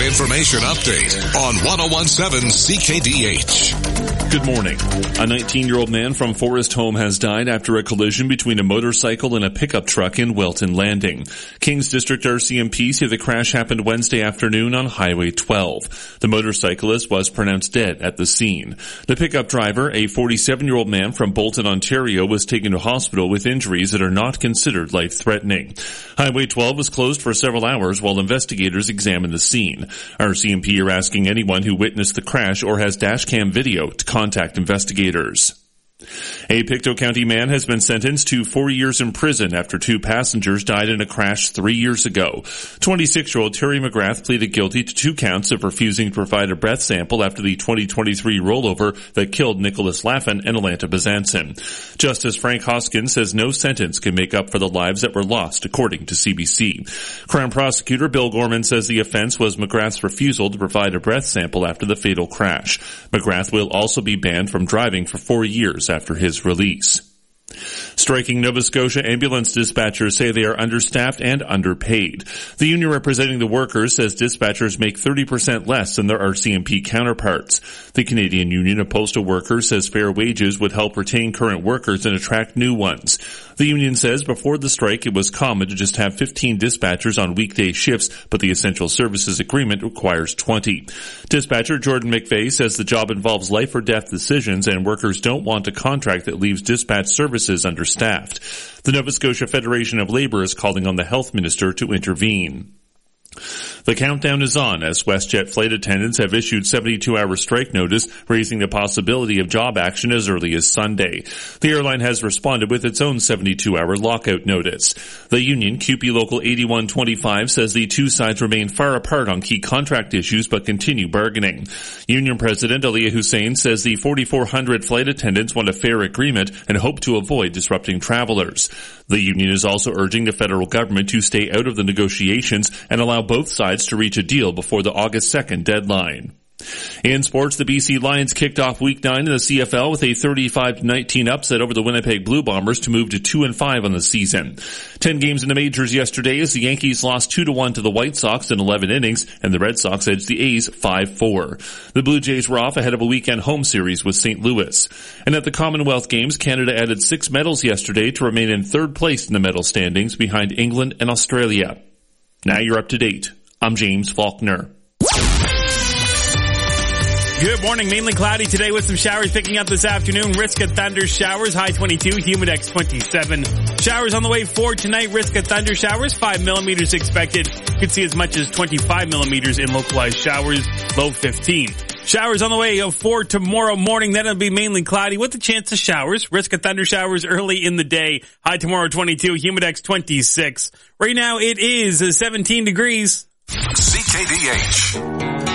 information update on 1017 CKDH. Good morning. A 19-year-old man from Forest Home has died after a collision between a motorcycle and a pickup truck in Welton Landing. Kings District RCMP say the crash happened Wednesday afternoon on Highway 12. The motorcyclist was pronounced dead at the scene. The pickup driver, a 47-year-old man from Bolton, Ontario, was taken to hospital with injuries that are not considered life-threatening. Highway 12 was closed for several hours while investigators examined the scene. RCMP are asking anyone who witnessed the crash or has dashcam video to contact investigators. A Pictou County man has been sentenced to 4 years in prison after 2 passengers died in a crash 3 years ago. 26-year-old Terry McGrath pleaded guilty to 2 counts of refusing to provide a breath sample after the 2023 rollover that killed Nicholas Laffin and Alanta Bezanson. Justice Frank Hoskin says no sentence can make up for the lives that were lost, according to CBC. Crown Prosecutor Bill Gorman says the offense was McGrath's refusal to provide a breath sample after the fatal crash. McGrath will also be banned from driving for 4 years after his release. Striking Nova Scotia ambulance dispatchers say they are understaffed and underpaid. The union representing the workers says dispatchers make 30% less than their RCMP counterparts. The Canadian Union of Postal Workers says fair wages would help retain current workers and attract new ones. The union says before the strike it was common to just have 15 dispatchers on weekday shifts, but the Essential Services Agreement requires 20. Dispatcher Jordan McVeigh says the job involves life or death decisions and workers don't want a contract that leaves dispatch services understaffed. The Nova Scotia Federation of Labour is calling on the health minister to intervene. The countdown is on as WestJet flight attendants have issued 72-hour strike notice, raising the possibility of job action as early as Sunday. The airline has responded with its own 72-hour lockout notice. The union, CUPE Local 8125, says the two sides remain far apart on key contract issues but continue bargaining. Union President Aliyah Hussein says the 4,400 flight attendants want a fair agreement and hope to avoid disrupting travelers. The union is also urging the federal government to stay out of the negotiations and allow both sides to reach a deal before the August 2nd deadline. In sports, the BC Lions kicked off Week 9 in the CFL with a 35-19 upset over the Winnipeg Blue Bombers to move to 2-5 on the season. 10 games in the majors yesterday as the Yankees lost 2-1 to the White Sox in 11 innings, and the Red Sox edged the A's 5-4. The Blue Jays were off ahead of a weekend home series with St. Louis. And at the Commonwealth Games, Canada added 6 medals yesterday to remain in 3rd place in the medal standings behind England and Australia. Now you're up to date. I'm James Faulkner. Good morning. Mainly cloudy today with some showers picking up this afternoon. Risk of thunder showers. High 22. Humidex 27. Showers on the way for tonight. Risk of thunder showers. 5 millimeters expected. Could see as much as 25 millimeters in localized showers. Low 15. Showers on the way for tomorrow morning. Then it'll be mainly cloudy with a chance of showers. Risk of thunder showers early in the day. High tomorrow 22. Humidex 26. Right now it is 17 degrees. CKDH.